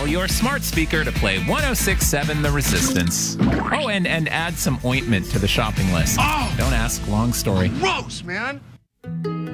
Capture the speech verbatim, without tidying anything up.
tell your smart speaker to play one oh six point seven The Resistance. Oh, and, and add some ointment to the shopping list. Oh! Don't ask, long story. Gross, man.